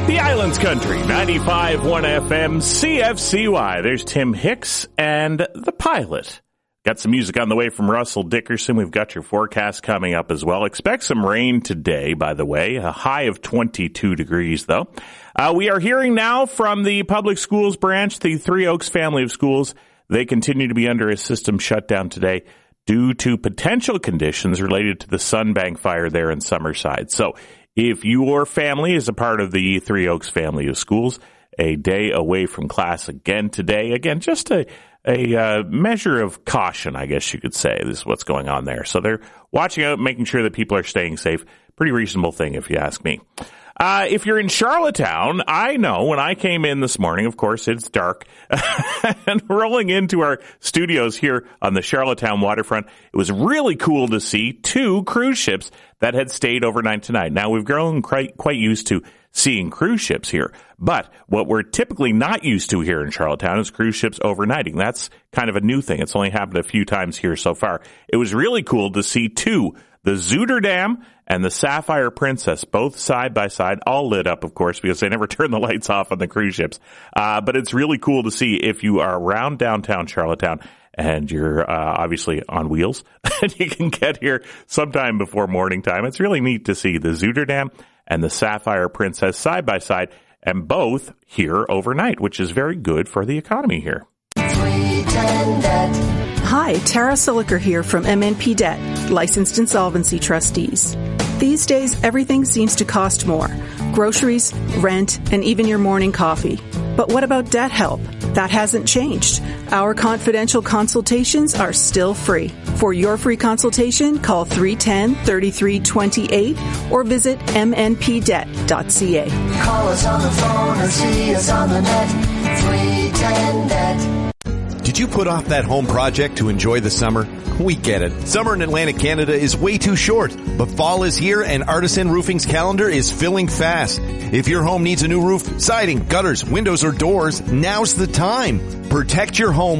The Islands Country, 95.1 FM, CFCY. There's Tim Hicks and The Pilot. Got some music on the way from Russell Dickerson. We've got your forecast coming up as well. Expect some rain today, by the way. A high of 22 degrees, though. We are hearing now from the public schools branch, the Three Oaks family of schools. They continue to be under a system shutdown today due to potential conditions related to the Sunbank fire there in Summerside. So if your family is a part of the Three Oaks family of schools, a day away from class again today. Again, just a measure of caution, I guess you could say. This is what's going on there. So they're watching out, making sure that people are staying safe. Pretty reasonable thing, if you ask me. If you're in Charlottetown, I know when I came in this morning, of course, it's dark, and rolling into our studios here on the Charlottetown waterfront, it was really cool to see 2 cruise ships that had stayed overnight tonight. Now, we've grown quite used to seeing cruise ships here, but what we're typically not used to here in Charlottetown is cruise ships overnighting. That's kind of a new thing. It's only happened a few times here so far. It was really cool to see 2, the Zuiderdam and the Sapphire Princess, both side by side, all lit up, of course, because they never turn the lights off on the cruise ships. But it's really cool to see if you are around downtown Charlottetown and you're obviously on wheels, and you can get here sometime before morning time. It's really neat to see the Zuiderdam and the Sapphire Princess side by side, and both here overnight, which is very good for the economy here. Hi, Tara Siliker here from MNP Debt, licensed insolvency trustees. These days, everything seems to cost more. Groceries, rent, and even your morning coffee. But what about debt help? That hasn't changed. Our confidential consultations are still free. For your free consultation, call 310-3328 or visit mnpdebt.ca. Call us on the phone or see us on the net. 310-NET. Did you put off that home project to enjoy the summer? We get it. Summer in Atlantic Canada is way too short, but fall is here and Artisan Roofing's calendar is filling fast. If your home needs a new roof, siding, gutters, windows, or doors, now's the time. Protect your home